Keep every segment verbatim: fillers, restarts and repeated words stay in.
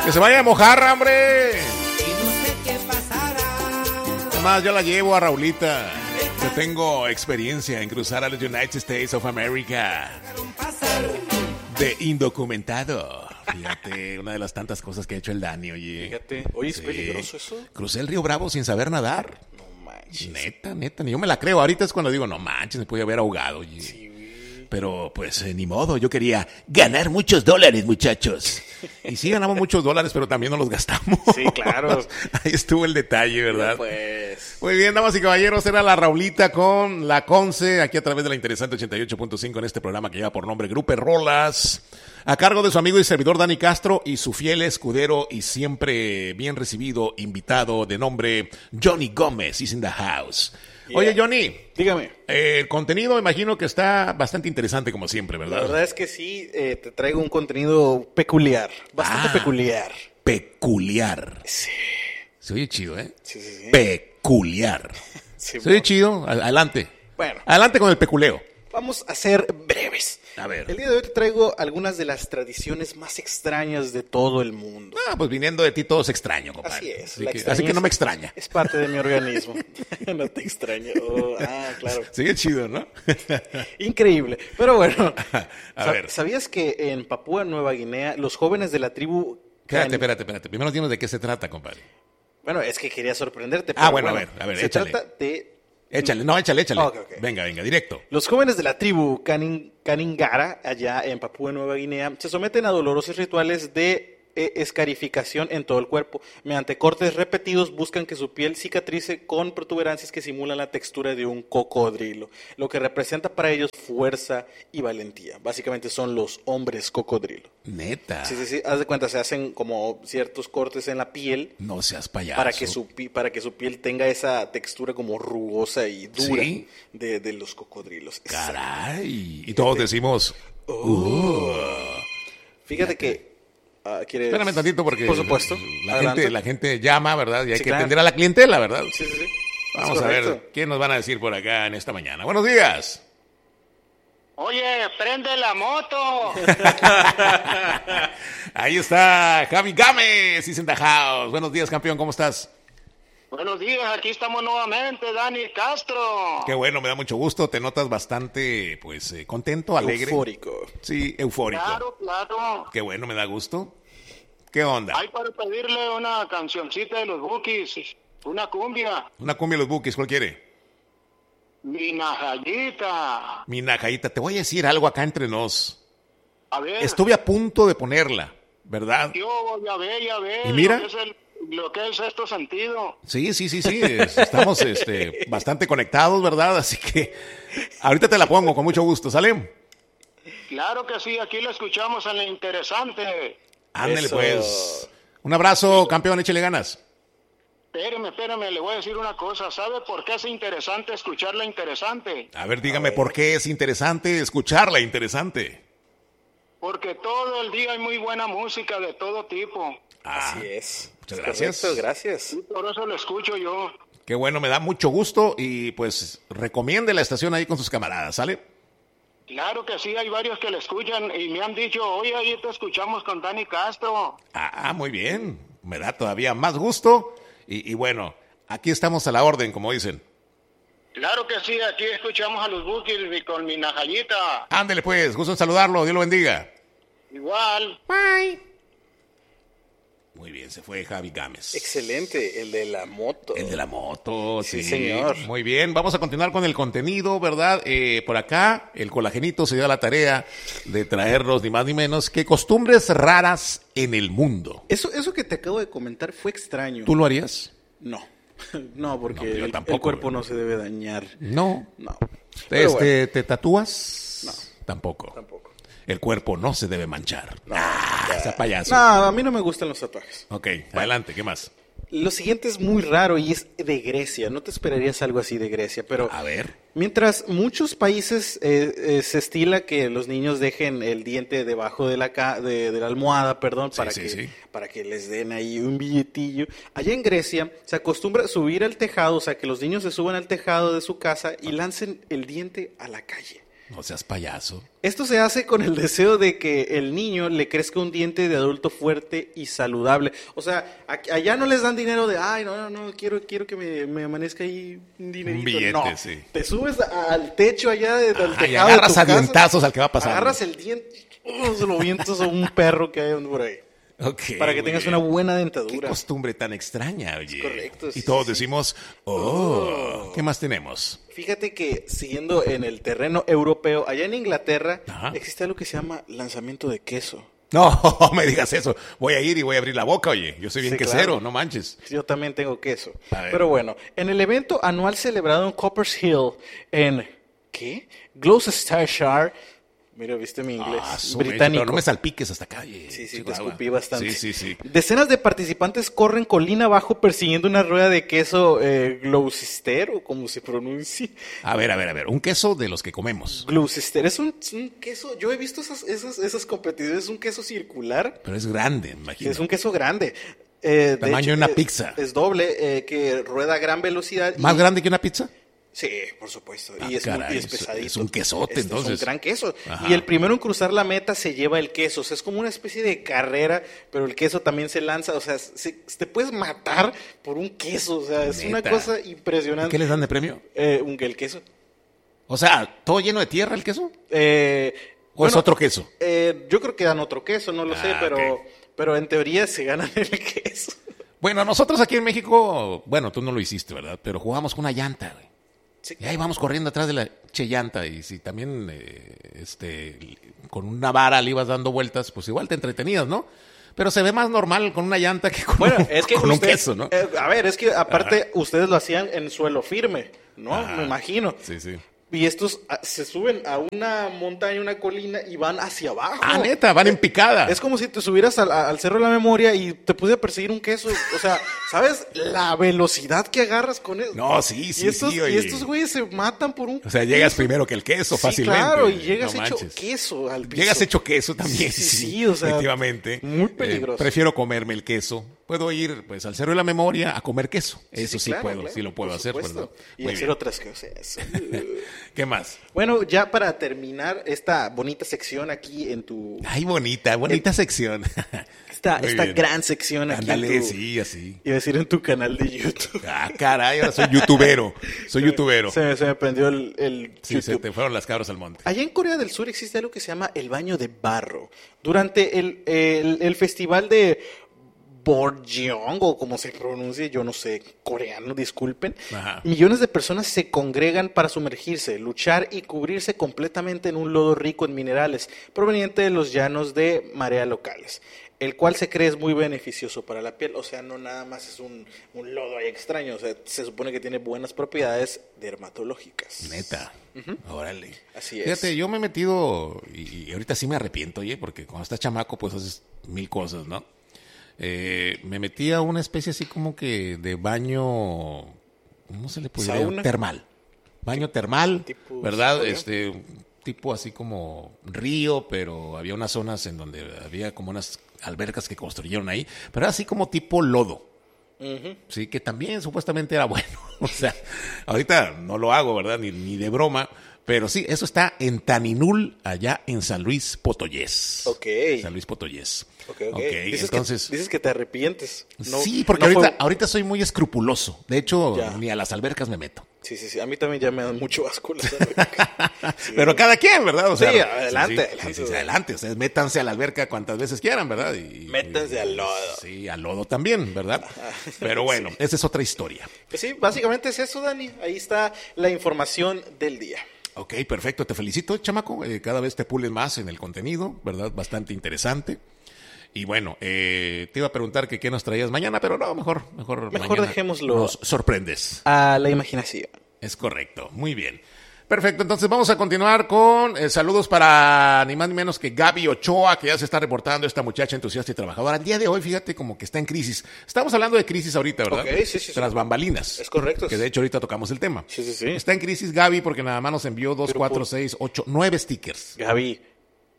Que se vaya a mojar, hombre. Además, yo la llevo a Raulita. Yo tengo experiencia en cruzar a los United States of America. De indocumentado. Fíjate, una de las tantas cosas que ha hecho el Dani, oye. Fíjate, oye, ¿es sí. peligroso eso? Crucé el Río Bravo sin saber nadar. No manches. Neta, neta, yo me la creo. Ahorita es cuando digo, no manches, me puede haber ahogado, oye. Sí, güey. Pero, pues, eh, ni modo, yo quería ganar muchos dólares, muchachos. Y sí ganamos muchos dólares, pero también no los gastamos. Sí, claro. Ahí estuvo el detalle, ¿verdad? Pues... Muy bien, damas y caballeros, era la Raulita con la Conce, aquí a través de la interesante ochenta y ocho punto cinco en este programa que lleva por nombre Grupo Rolas, a cargo de su amigo y servidor Dani Castro y su fiel escudero y siempre bien recibido invitado de nombre Johnny Gómez, is in the house. Yeah. Oye, Johnny. Dígame. Eh, el contenido me imagino que está bastante interesante como siempre, ¿verdad? La verdad es que sí, eh, te traigo un contenido peculiar, bastante ah, peculiar. Peculiar. Sí. Se oye chido, ¿eh? Sí, sí, sí. Peculiar. Sí, Se oye chido. Adelante. Bueno. Adelante con el peculeo. Vamos a ser breves. A ver. El día de hoy te traigo algunas de las tradiciones más extrañas de todo el mundo. Ah, pues viniendo de ti todo es extraño, compadre. Así es. Así, que, así que no me extraña. Es parte de mi organismo. No te extraño. Oh, ah, claro. Sigue chido, ¿no? Increíble. Pero bueno. A sab- ver. ¿Sabías que en Papúa Nueva Guinea los jóvenes de la tribu... Espérate, can- espérate, espérate. Primero dinos de qué se trata, compadre. Bueno, es que quería sorprenderte. Ah, pero bueno, a ver, a ver, Se échale. trata de... Échale, no, échale, échale. Ok, ok. Venga, venga, directo. Los jóvenes de la tribu Canin- Caningara, allá en Papúa Nueva Guinea, se someten a dolorosos rituales de eh, escarificación en todo el cuerpo. Mediante cortes repetidos buscan que su piel cicatrice con protuberancias que simulan la textura de un cocodrilo, lo que representa para ellos fuerza y valentía. Básicamente son los hombres cocodrilo. Neta. Sí, sí, sí. Haz de cuenta, se hacen como ciertos cortes en la piel No seas payaso. para que su pi- para que su piel tenga esa textura como rugosa y dura ¿Sí? de, de los cocodrilos. Caray. Y todos decimos... Oh. Fíjate que... ah, ¿quieres? Espérame tantito porque... Por supuesto. La Adelante. gente, la gente llama, ¿verdad? Y hay Sí, que claro. atender a la clientela, ¿verdad? Sí, sí, sí. Vamos Es a ver correcto. qué nos van a decir por acá en esta mañana. Buenos días. Oye, prende la moto. Ahí está Javi Gámez, is in the house. Buenos días, campeón, ¿cómo estás? Buenos días, aquí estamos nuevamente, Dani Castro. Qué bueno, me da mucho gusto. Te notas bastante, pues, eh, contento, alegre. Eufórico. Sí, eufórico. Claro, claro. Qué bueno, me da gusto. ¿Qué onda? Hay para pedirle una cancioncita de los Bukis, una cumbia. Una cumbia de los Bukis, ¿cuál quiere? Mi najayita. Mi najaíta, te voy a decir algo acá entre nos. A ver. Estuve a punto de ponerla, ¿verdad? Yo, ya ve, ya ve. ¿Y mira? Lo que es, el, lo que es esto sentido. Sí, sí, sí, sí. es- Estamos este, bastante conectados, ¿verdad? Así que ahorita te la pongo con mucho gusto, ¿sale? Claro que sí, aquí lo escuchamos en lo interesante. Ándale, Eso. pues. Un abrazo, campeón, échale ganas. Espérame, espérame, le voy a decir una cosa. ¿Sabe por qué es interesante escuchar la interesante? A ver, dígame por qué es interesante escucharla interesante. Porque todo el día hay muy buena música de todo tipo. Ah, Así es. muchas Es gracias. correcto, gracias. Y por eso lo escucho yo. Qué bueno, me da mucho gusto y pues recomiende la estación ahí con sus camaradas, ¿sale? Claro que sí, hay varios que le escuchan y me han dicho, oye, ahí te escuchamos con Dani Castro. Ah, muy bien. Me da todavía más gusto. Y, y bueno, aquí estamos a la orden, como dicen. Claro que sí, aquí escuchamos a los Bukis y con mi najayita. Ándele pues, gusto en saludarlo, Dios lo bendiga. Igual. Bye. Muy bien, se fue Javi Gámez. Excelente, el de la moto. El de la moto, sí. Sí, señor. Muy bien, vamos a continuar con el contenido, ¿verdad? Eh, por acá, el colagenito se dio a la tarea de traernos ni más ni menos que costumbres raras en el mundo. Eso, eso que te acabo de comentar fue extraño. ¿Tú lo harías? No. No, porque No, yo el, tampoco, el cuerpo ¿verdad? no se debe dañar. No. No. Pero Este, bueno, ¿Te tatúas? No. Tampoco. tampoco. El cuerpo no se debe manchar. Ah, esa payaso. No, a mí no me gustan los tatuajes. Ok, adelante, ¿qué más? Lo siguiente es muy raro y es de Grecia. No te esperarías algo así de Grecia, pero A ver. mientras muchos países eh, eh, se estila que los niños dejen el diente debajo de la ca- de, de la almohada, perdón, Sí, para sí, que sí. para que les den ahí un billetillo. Allá en Grecia se acostumbra a subir al tejado, o sea, que los niños se suban al tejado de su casa y lancen el diente a la calle. No seas payaso. Esto se hace con el deseo de que el niño le crezca un diente de adulto fuerte y saludable. O sea, a- allá no les dan dinero de, ay, no, no, no, quiero, quiero que me, me amanezca ahí un dinerito. Un billete, no, sí. te subes a- al techo allá de, del Ajá, y tejado de agarras tu a casa, dientazos al que va pasando. agarras el diente, oh, se lo vientas a un perro que hay por ahí. Ok, Para que muy tengas bien. una buena Qué dentadura. costumbre tan extraña, oye. Es correcto, sí, Y todos sí, sí. decimos, oh, ¿qué más tenemos? Fíjate que siguiendo en el terreno europeo, allá en Inglaterra, Ajá. existe algo que se llama lanzamiento de queso. No, me digas eso. Voy a ir y voy a abrir la boca, oye. Yo soy bien Sí, quesero, claro. no manches. Yo también tengo queso. A ver. Pero bueno, en el evento anual celebrado en Coppers Hill, en ¿qué? Gloucestershire. Mira, viste mi inglés. Ah, su mecha, británico. pero no me salpiques hasta acá, oye. Sí, sí, te Chihuahua. escupí bastante. Sí, sí, sí. Decenas de participantes corren colina abajo persiguiendo una rueda de queso eh, Gloucester, o como se pronuncie. A ver, a ver, a ver. Un queso de los que comemos. Gloucester es un, es un queso, yo he visto esas, esas, esas competiciones, es un queso circular, Pero es grande, me imagino. es un queso grande. Eh, de Tamaño de una eh, pizza. Es doble, eh, que rueda a gran velocidad. y- ¿Más grande que una pizza? Sí, por supuesto. Ah, y, es, muy- caray, y es es- pesadito. es un quesote, Este entonces. Es un gran queso. Ajá. Y el primero en cruzar la meta se lleva el queso. O sea, es como una especie de carrera, pero el queso también se lanza. O sea, se- te puedes matar por un queso. O sea, es una Neta. cosa impresionante. ¿Qué les dan de premio? Eh, un, el queso. O sea, ¿todo lleno de tierra el queso? Eh, ¿O es bueno, otro queso? eh, yo creo que dan otro queso, no lo Ah, sé, pero, ok. pero en teoría se ganan el queso. Bueno, nosotros aquí en México, bueno, tú no lo hiciste, ¿verdad? Pero jugamos con una llanta, güey. Sí. Y ahí vamos corriendo atrás de la che llanta. Y si también, eh, este, con una vara le ibas dando vueltas, pues igual te entretenías, ¿no? Pero se ve más normal con una llanta que con, Bueno, un, es que con un usted- queso, ¿no? eh, a ver, es que aparte ustedes lo hacían en suelo firme, ¿no? Ajá. Me imagino. Sí, sí. Y estos ah, se suben a una montaña, una colina y van hacia abajo. Ah, neta, van en picada. Es como si te subieras al, al Cerro de la Memoria y te pudiera perseguir un queso. O sea, ¿sabes la velocidad que agarras con eso? No, sí, sí, y estos, sí, oye. Y estos güeyes se matan por un O sea, llegas queso. primero que el queso Sí, fácilmente. claro, y llegas No hecho manches. queso al piso. Llegas hecho queso también. Sí, sí, sí, o sea, efectivamente. muy peligroso. Eh, prefiero comerme el queso. Puedo ir pues al Cerro de la Memoria a comer queso. Eso sí, claro, puedo, claro, sí lo puedo por hacer, supuesto. ¿verdad? Y Muy hacer bien. otras cosas. ¿Qué más? Bueno, ya para terminar esta bonita sección aquí en tu... Ay, bonita, bonita sección. Esta, Muy esta bien. gran sección aquí Ándale, en tu... sí, así. Iba a decir en tu canal de YouTube. Ah, caray, ahora soy youtubero. Soy youtubero. Se, me- se me prendió el, el Sí, se YouTube. te fueron las cabras al monte. Allá en Corea del Sur existe algo que se llama el baño de barro. Durante el, el, el festival de Borjeong, o como se pronuncie, yo no sé, coreano, disculpen, Ajá. millones de personas se congregan para sumergirse, luchar y cubrirse completamente en un lodo rico en minerales, proveniente de los llanos de marea locales, el cual se cree es muy beneficioso para la piel. O sea, no nada más es un, un lodo ahí extraño, o sea, se supone que tiene buenas propiedades dermatológicas. Neta. Órale. Así es. Fíjate, yo me he metido, y, y ahorita sí me arrepiento, oye, porque cuando estás chamaco, pues haces mil cosas, ¿no? Eh, me metí a una especie así como que de baño, ¿cómo se le podría llamar? Sauna. Termal. Baño termal, Tipo ¿verdad? sauna. Este, un tipo así como río, pero había unas zonas en donde había como unas albercas que construyeron ahí, pero era así como tipo lodo. Sí, que también supuestamente era bueno. O sea, ahorita no lo hago, ¿verdad? Ni, ni de broma. Pero sí, eso está en Taninul, allá en San Luis Potoyés. Ok. San Luis Potoyés. Ok, ok. Ok, Dices, entonces... que, dices que te arrepientes. No- sí, porque no ahorita, fue- ahorita soy muy escrupuloso. De hecho, Ya. ni a las albercas me meto. Sí, sí, sí. A mí también ya me dan mucho asco las albercas. Sí. Pero cada quien, ¿verdad? O sea, Sí, adelante, sí, adelante. sí, sí, adelante. Ustedes métanse a la alberca cuantas veces quieran, ¿verdad? Y, Métanse y- al lodo. Sí, al lodo también, ¿verdad? Pero bueno, esa es otra historia. Pues sí, básicamente es eso, Dani. Ahí está la información del día. Ok, perfecto. Te felicito, chamaco. Eh, cada vez te pules más en el contenido, ¿verdad? Bastante interesante. Y bueno, eh, te iba a preguntar que qué nos traías mañana, pero no, mejor, mejor, Mejor mañana dejémoslo. nos sorprendes. A la imaginación. Es correcto, muy bien. Perfecto, entonces vamos a continuar con eh, saludos para ni más ni menos que Gaby Ochoa, que ya se está reportando, esta muchacha entusiasta y trabajadora. El día de hoy, fíjate, como que está en crisis. Estamos hablando de crisis ahorita, ¿verdad? Ok, sí, sí, sí. Tras bambalinas. Es correcto. Que de hecho ahorita tocamos el tema. Sí, sí, sí. Está en crisis Gaby porque nada más nos envió dos, Pero cuatro, por- seis, ocho, nueve stickers. Gaby,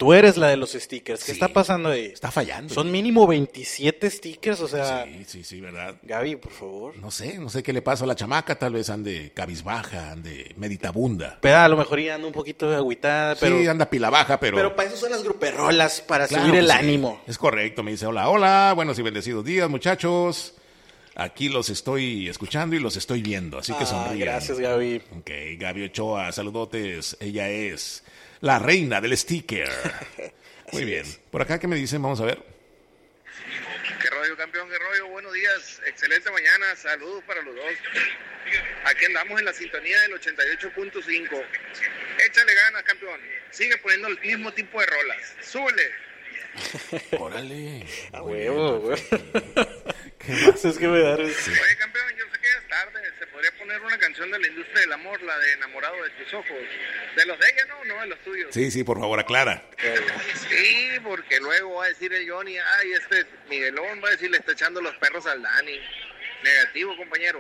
Tú eres la de los stickers. ¿Qué Sí. está pasando ahí? Está fallando. Son mínimo veintisiete stickers, o sea... Sí, sí, sí, ¿verdad? Gaby, por favor. No sé, no sé qué le pasa a la chamaca, tal vez ande cabizbaja, ande meditabunda. Pero a lo mejor ya anda un poquito agüitada, pero... Sí, anda pila baja, pero... Pero para eso son las gruperrolas, para Claro subir el que sí. ánimo. Es correcto, me dice, hola, hola, buenos y bendecidos días, muchachos. Aquí los estoy escuchando y los estoy viendo, así que Ah, sonrían. gracias, Gaby. Ok, Gaby Ochoa, saludotes. Ella es la reina del sticker. Muy bien. Por acá, ¿qué me dicen? Vamos a ver. ¿Qué rollo, campeón? ¿Qué rollo? Buenos días. Excelente mañana. Saludos para los dos. Aquí andamos en la sintonía del ochenta y ocho punto cinco. Échale ganas, campeón. Sigue poniendo el mismo tipo de rolas. Súbele. Órale. A Muy huevo, bien, güey. ¿Qué más? Es que me da... Oye, campeón, yo sé que ya es tarde. Se podría poner una canción de la industria del amor, la de Enamorado de tus ojos. De los de ella, ¿no? No de los tuyos. Sí, sí, por favor, aclara. Sí, porque luego va a decir el Johnny, ay, este Miguelón va a decir, le está echando los perros al Dani. Negativo, compañero.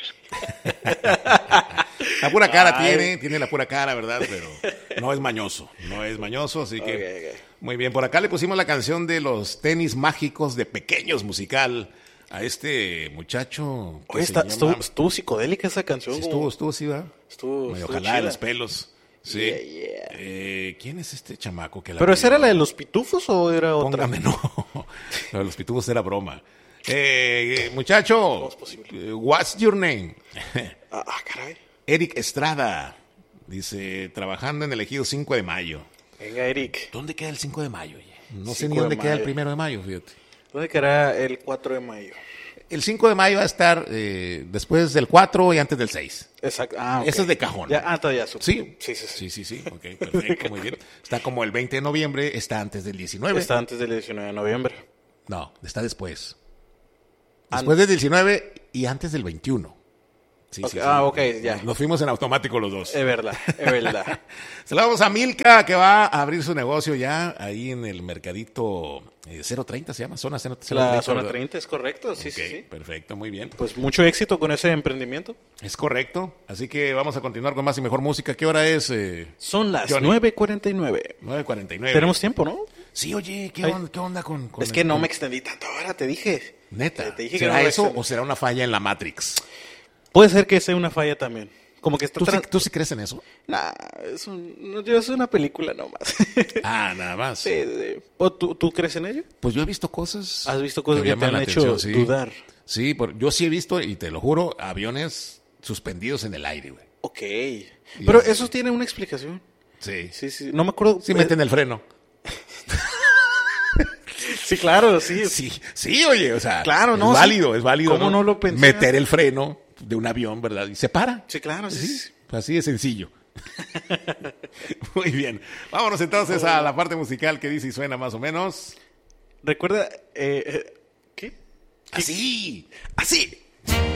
La pura cara Ay. tiene, tiene la pura cara, ¿verdad? Pero no es mañoso, no es mañoso, así que... Ok, ok. Muy bien, por acá le pusimos la canción de los tenis mágicos de Pequeños Musical a este muchacho que Oye, se está, llama- estuvo, estuvo psicodélica esa canción. Sí, como- estuvo, estuvo, sí, ¿verdad? Estuvo, Medio estuvo jalada de chida. los pelos. Sí. Yeah, yeah. Eh, ¿Quién es este chamaco que la ¿Pero esa pidió? era la de los pitufos o era otra? Póngame, no. Lo de los pitufos era broma. Eh, eh, muchacho, es posible? eh, what's your name? Ah, ah, caray. Eric Estrada. Dice, trabajando en el ejido cinco de mayo. Venga, Eric. ¿Dónde queda el cinco de mayo? Oye? No sé cinco ni dónde de queda el mayo. primero de mayo, fíjate. ¿Dónde quedará el cuatro de mayo? El cinco de mayo va a estar eh, después del cuatro y antes del seis. Exacto. Ah, ok. Eso es de cajón. Ya, ah, todavía supe. ¿Sí? Sí, sí, sí. Sí, sí, sí. Ok, perfecto, muy bien. Está como el veinte de noviembre, está antes del diecinueve. Está antes del diecinueve de noviembre. No, está después. An- Después del diecinueve y antes del veintiuno. Sí, Ok, sí, sí. ah, ok, ya. Nos fuimos en automático los dos. Es verdad, es verdad. Saludamos a Milka, que va a abrir su negocio ya ahí en el mercadito eh, cero treinta, se llama, zona cero treinta. La zona ¿verdad? treinta es correcto, sí, Ok, sí, sí. perfecto, muy bien. Pues mucho éxito con ese emprendimiento. Es correcto, así que vamos a continuar con más y mejor música. ¿Qué hora es? Eh, Son las Johnny. nueve cuarenta y nueve. nueve cuarenta y nueve. Tenemos tiempo, ¿no? Sí, oye, ¿qué, Ay. onda, qué onda con, con Es el- que no con- me extendí tanto ahora, te dije. Neta, Te, te dije que ¿será no me eso extendí. o será una falla en la Matrix? Puede ser que sea una falla también. Como que está... ¿Tú sí, tra- tú sí crees en eso? Nah, es, un, no, yo- es una película nomás. Ah, nada más. Sí, sí. ¿O tú, ¿Tú crees en ello? Pues yo he visto cosas. ¿Has visto cosas me que te llaman han la hecho atención, sí. dudar? Sí, por- yo sí he visto, y te lo juro, aviones suspendidos en el aire, güey. Ok. Pero así. eso tiene una explicación. Sí. Sí, sí. No me acuerdo. Sí meten el freno. Sí, claro, sí. Sí, sí, oye, o sea, Claro, no, es sí. válido, es válido. ¿Cómo no lo pensé? Meter el freno de un avión, ¿verdad? Y se para. Sí, claro, sí. Sí, así de sencillo. Muy bien. Vámonos entonces a la parte musical que dice y suena más o menos. Recuerda, eh, eh, ¿qué? Así. Así.